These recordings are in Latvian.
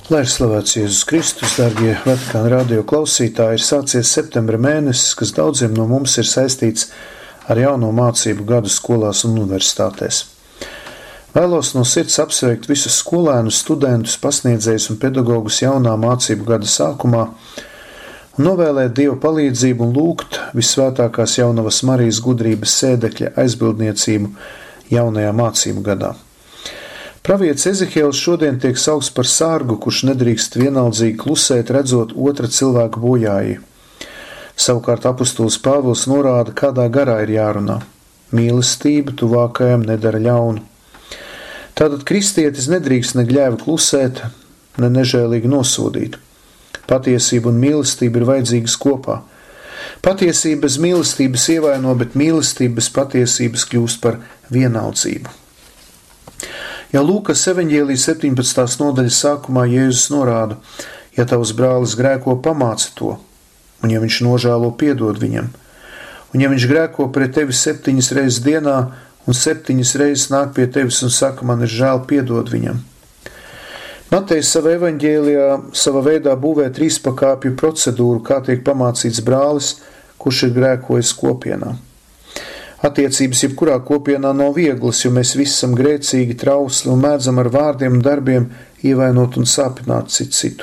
Lai ir slavēts Jēzus Kristus, darbie Vatikāna radio klausītāji, ir sācies septembra mēnesis, kas daudziem no mums ir saistīts ar jauno mācību gadu skolās un universitātēs. Vēlos no sirds apsveikt visus skolēnus, studentus, pasniedzējus un pedagogus jaunā mācību gada sākumā un novēlēt Dieva palīdzību un lūgt Visvētākās Jaunavas Marijas gudrības sēdekļa aizbildniecību jaunajā mācību gadā. Pravietis Ezehiels šodien tiek saukts par sargu, kurš nedrīkst vienaldzīgi klusēt, redzot otra cilvēka bojāju. Savukārt apustulis Pāvils norāda, kādā garā ir jārunā. Mīlestība tuvākajam nedara ļaunu. Tātad kristietis nedrīkst ne gļēvi klusēt, ne nežēlīgi nosodīt. Patiesība un mīlestība ir vajadzīgas kopā. Patiesība bez mīlestības ievaino, bet mīlestība bez patiesības kļūst par vienaldzību. Jau Lūkas evaņģēlijas 17. nodaļas sākumā Jēzus norāda, ja tavs brālis grēko, pamāci to, un ja viņš nožēlo, piedod viņam, un ja viņš grēko pret tevi 7 reizes dienā, un 7 reizes nāk pie tevis un saka, man ir žēl, piedod viņam. Matejs savā evaņģēlijā savā veidā būvē 3 pakāpju procedūru, kā tiek pamācīts brālis, kurš ir grēkojis kopienā. Attiecības jebkurā kopienā nav vieglas, jo mēs visi esam grēcīgi, trausli un mēdzam ar vārdiem un darbiem ievainot un sāpināt citu.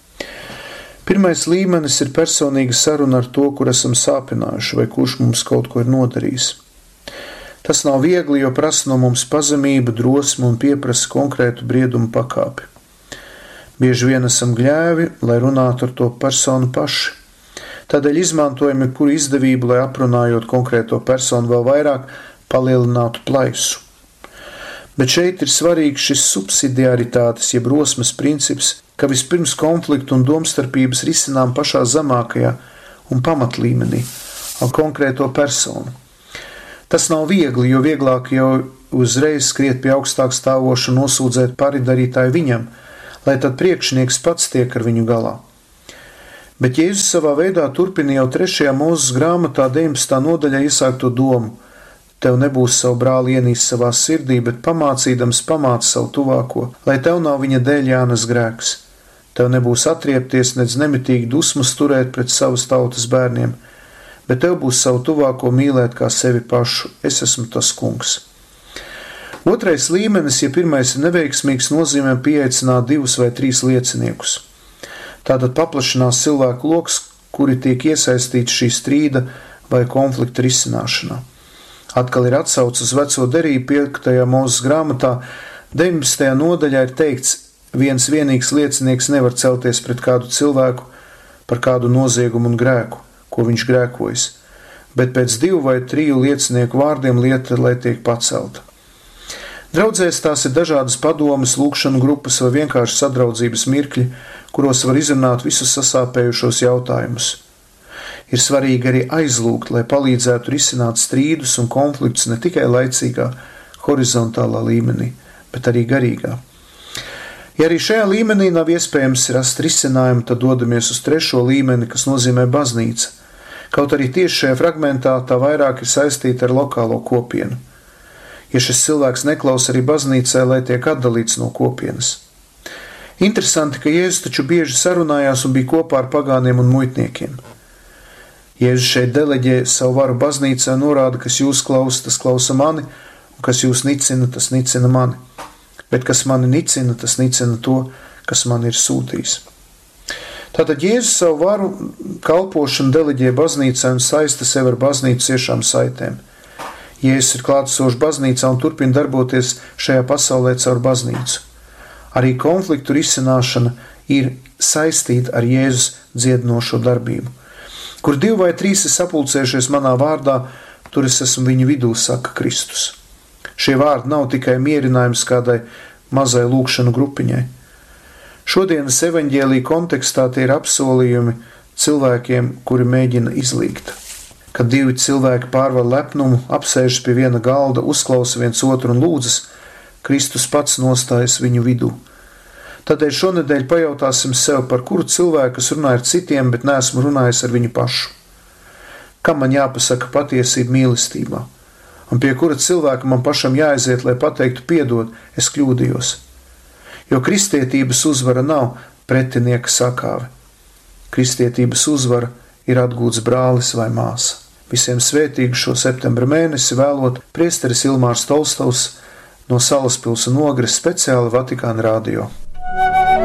Pirmais līmenis ir personīga saruna ar to, kur esam sāpinājuši vai kurš mums kaut ko ir nodarījis. Tas nav viegli, jo prasa no mums pazemību, drosmi un pieprasa konkrētu briedumu pakāpi. Bieži vien esam gļēvi, lai runātu ar to personu paši. Tādēļ izmantojam jebkuru izdevību, lai aprunājot konkrēto personu vēl vairāk, palielinātu plaisu. Bet šeit ir svarīgs šis subsidiaritātes, jeb rosmes princips, ka vispirms konfliktu un domstarpības risinām pašā zemākajā un pamatlīmenī ar konkrēto personu. Tas nav viegli, jo vieglāk jau uzreiz skriet pie augstāk stāvoša nosūdzēt paridarītāju viņam, lai tad priekšnieks pats tiek ar viņu galā. Bet Jēzus savā veidā turpina jau 3. Mūzes grāmatā 19. nodaļā iesākto domu. Tev nebūs savu brāli ienīst savā sirdī, bet pamācīdams pamāc savu tuvāko, lai tev nav viņa dēļ jānes grēks. Tev nebūs atriepties, nedz nemitīgi dusmas turēt pret savas tautas bērniem, bet tev būs savu tuvāko mīlēt kā sevi pašu. Es esmu tas kungs. Otrais līmenis, ja pirmais ir neveiksmīgs, nozīmē pieaicināt 2 vai 3 lieciniekus. Tātad paplašinās cilvēku loks, kuri tiek iesaistīti šī strīda vai konflikta risināšanā. Atkal ir atsauce uz veco derību 5. Mūzes grāmatā, 19. nodaļā ir teikts, viens vienīgs liecinieks nevar celties pret kādu cilvēku par kādu noziegumu un grēku, ko viņš grēkojas, bet pēc 2 vai 3 liecinieku vārdiem lieta, lai tiek pacelta. Draudzēs tās ir dažādas padomes, lūkšanu grupas vai vienkārši sadraudzības mirkļi, kuros var izrunāt visus sasāpējušos jautājumus. Ir svarīgi arī aizlūgt, lai palīdzētu risināt strīdus un konfliktus ne tikai laicīgā, horizontālā līmenī, bet arī garīgā. Ja arī šajā līmenī nav iespējams rast risinājumu, tad dodamies uz 3. līmeni, kas nozīmē baznīca. Kaut arī tieši šajā fragmentā tā vairāk ir saistīta ar lokālo kopienu. Ja šis cilvēks neklausa arī baznīcai, lai tiek atdalīts no kopienas. Interesanti, ka Jēzus taču bieži sarunājās un bija kopā ar pagāniem un muitniekiem. Jēzus šeit deleģē savu varu baznīcā, norāda, kas jūs klausa, tas klausa mani, un kas jūs nicina, tas nicina mani. Bet kas mani nicina, tas nicina to, kas man ir sūtījis. Tātad Jēzus savu varu kalpošanu deleģē baznīcā un saista sev ar baznīcu ciešām saitēm. Jēzus ir klātesošs baznīcā un turpina darboties šajā pasaulē caur baznīcu. Arī konfliktu risināšana ir saistīta ar Jēzus dziedinošo darbību. Kur 2 vai 3 ir sapulcējušies manā vārdā, tur es esmu viņu vidū, saka Kristus. Šie vārdi nav tikai mierinājums kādai mazai lūkšanu grupiņai. Šodienas evaņģēlija kontekstā tie ir apsolījumi cilvēkiem, kuri mēģina izlīgt. Kad 2 cilvēki pārvar lepnumu, apsēžas pie viena galda, uzklausa viens otru un lūdzas, Kristus pats nostājas viņu vidū. Tādēļ šonedēļ pajautāsim sev, par kuru cilvēku es runāju ar citiem, bet neesmu runājis ar viņu pašu. Kam man jāpasaka patiesība mīlestībā? Un pie kura cilvēka man pašam jāaiziet, lai pateiktu piedod, es kļūdījos? Jo kristietības uzvara nav pretinieka sakāve. Kristietības uzvara ir atgūts brālis vai māsa. Visiem svētīgu šo septembra mēnesi vēlot priesteris Ilmārs Tolstovs no Salaspils un Ogres speciāli Vatikāna radio.